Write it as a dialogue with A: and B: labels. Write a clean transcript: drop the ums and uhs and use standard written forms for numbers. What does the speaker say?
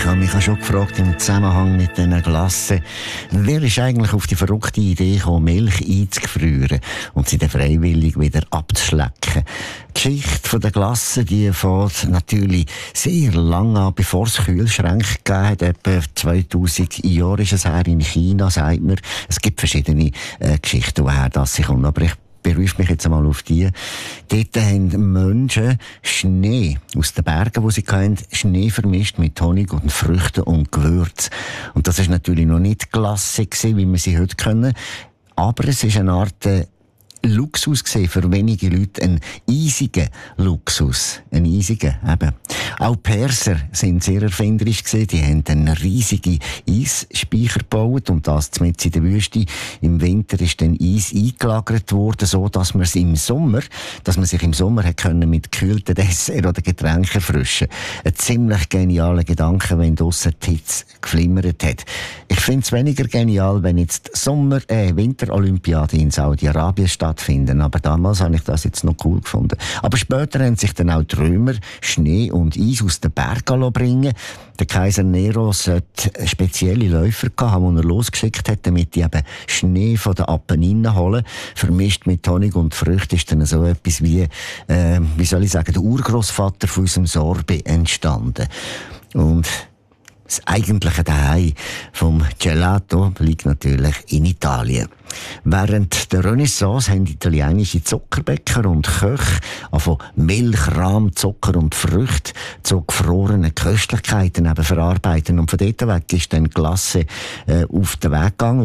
A: habe mich auch schon gefragt, im Zusammenhang mit diesen Glassen, wer ist eigentlich auf die verrückte Idee gekommen, Milch einzufrieren und sie dann freiwillig wieder abzuschlecken? Die Geschichte der Glassen, die fängt natürlich sehr lange an, bevor es Kühlschränke gegeben hat. Etwa 2000 Jahre ist es her in China, sagt man. Es gibt verschiedene Geschichten, woher das sich kommt. Aber ich berufe mich jetzt einmal auf die. Dort haben Menschen Schnee aus den Bergen, die sie hatten, Schnee vermischt mit Honig und Früchten und Gewürz. Und das ist natürlich noch nicht Glasse gewesen, wie wir sie heute kennen. Aber es ist eine Art Luxus gesehen, für wenige Leute ein eisiger Luxus. Ein eisiger, eben. Auch Perser sind sehr erfinderisch gewesen. Die haben einen riesigen Eisspeicher gebaut und das mitten in der Wüste. Im Winter ist dann Eis eingelagert worden, so dass man sich im Sommer hat können mit gekühlten Dessert oder Getränken erfrischen. Ein ziemlich genialer Gedanke, wenn draussen die Hitze geflimmert hat. Ich finde es weniger genial, wenn jetzt Winterolympiade in Saudi-Arabien stattfinden. Aber damals habe ich das jetzt noch cool gefunden. Aber später haben sich dann auch die Römer Schnee und Eis aus den Bergen bringen. Der Kaiser Nero sollte spezielle Läufer haben, die er losgeschickt hat, damit die eben Schnee von den Apenninen holen. Vermischt mit Honig und Früchten ist dann so etwas wie, der Urgroßvater von unserem Sorbet entstanden. Und das eigentliche Daheim vom Gelato liegt natürlich in Italien. Während der Renaissance haben italienische Zuckerbäcker und Köche von Milch, Rahm, Zucker und Früchte zu gefrorenen Köstlichkeiten verarbeiten. Und von dort weg ist dann Glasse auf den Weg gegangen.